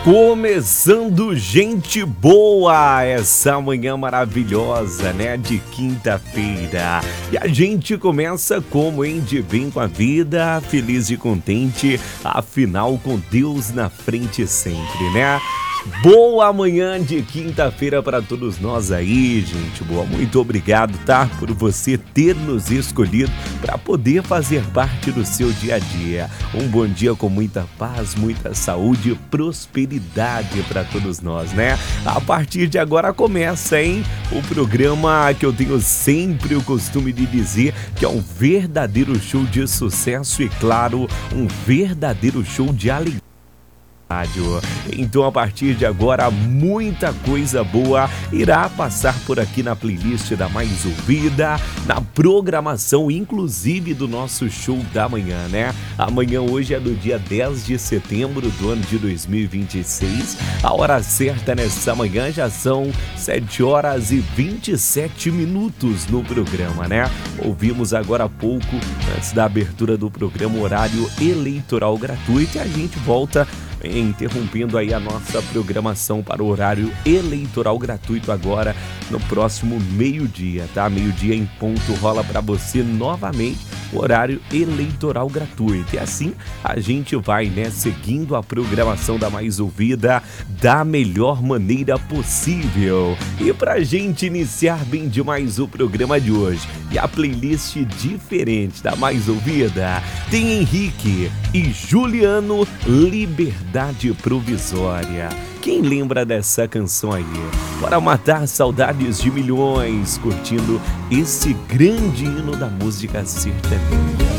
Começando, gente boa, essa manhã maravilhosa, né, de quinta-feira. E a gente começa como, hein, de bem com a vida, feliz e contente, afinal com Deus na frente sempre, né? Boa manhã de quinta-feira para todos nós aí, gente boa. Muito obrigado, tá? Por você ter nos escolhido para poder fazer parte do seu dia a dia. Um bom dia com muita paz, muita saúde e prosperidade para todos nós, né? A partir de agora começa, hein? O programa que eu tenho sempre o costume de dizer que é um verdadeiro show de sucesso e, claro, um verdadeiro show de alegria. Então, a partir de agora, muita coisa boa irá passar por aqui na playlist da Mais Ouvida, na programação, inclusive do nosso show da manhã, né? Amanhã, hoje é do dia 10 de setembro do ano de 2026. A hora certa nessa manhã já são 7 horas e 27 minutos no programa, né? Ouvimos agora há pouco, antes da abertura do programa, horário eleitoral gratuito, e a gente volta interrompendo aí a nossa programação para o horário eleitoral gratuito agora no próximo meio-dia, tá? Meio-dia em ponto rola para você novamente o horário eleitoral gratuito. E assim a gente vai, né, seguindo a programação da Mais Ouvida da melhor maneira possível. E pra gente iniciar bem demais o programa de hoje e a playlist diferente da Mais Ouvida, tem Henrique e Juliano, Liberdade Provisória. Quem lembra dessa canção aí? Para matar saudades de milhões, curtindo esse grande hino da música sertaneja.